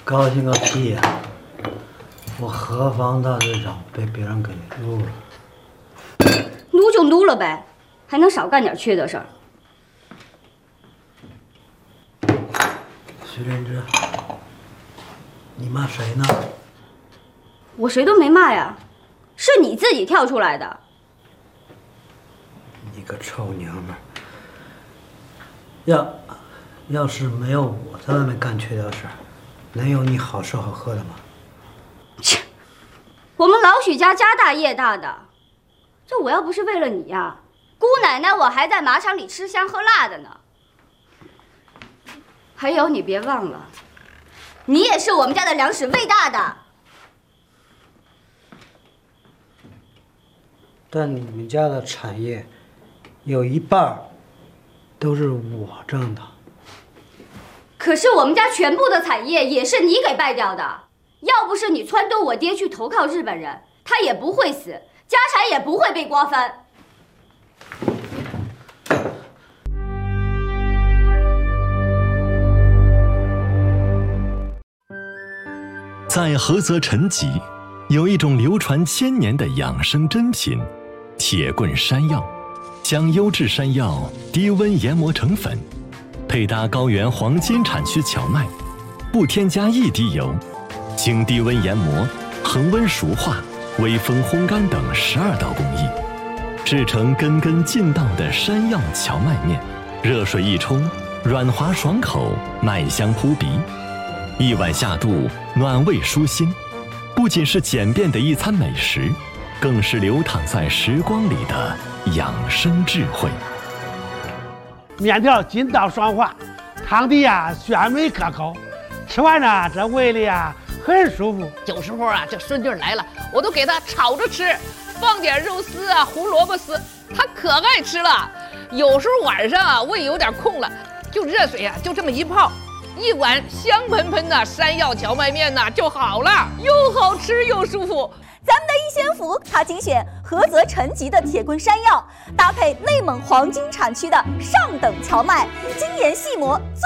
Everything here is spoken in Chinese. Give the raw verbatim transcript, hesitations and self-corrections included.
高兴个屁呀、啊！我何方大队长被别人给撸了， 撸就撸了呗，还能少干点缺德事儿？ 徐灵芝，你骂谁呢？ 我谁都没骂呀，是你自己跳出来的。 你个臭娘们儿！要要是没有我在外面干缺德事儿，能有你好吃好喝的吗？ 切！我们老许家家大业大的，这我要不是为了你呀，姑奶奶我还在马场里吃香喝辣的呢。还有，你别忘了，你也是我们家的粮食喂大的。 但你们家的产业有一半都是我挣的。 可是我们家全部的产业也是你给败掉的。要不是你撺掇我爹去投靠日本人，他也不会死，家产也不会被瓜分。 在菏泽陈集，有一种流传千年的养生珍品——铁棍山药，将优质山药低温研磨成粉，配搭高原黄金产区荞麦，不添加一滴油，经低温研磨、恒温熟化、微风烘干等十二道工艺，制成根根劲道的山药荞麦面。热水一冲，软滑爽口，麦香扑鼻。一碗下肚，暖胃舒心，不仅是简便的一餐美食，更是流淌在时光里的养生智慧。 面条筋道爽滑，汤底呀鲜美可口，吃完呢这胃里呀很舒服。 有时候啊，这孙女来了，我都给她炒着吃，放点肉丝啊、胡萝卜丝，她可爱吃了。有时候晚上啊，胃有点空了，就热水啊，就这么一泡。一碗香喷喷的山药荞麦面呐就好了，又好吃又舒服。 咱们的一仙府，它精选菏泽陈集的铁棍山药，搭配内蒙黄金产区的上等荞麦，精研细磨。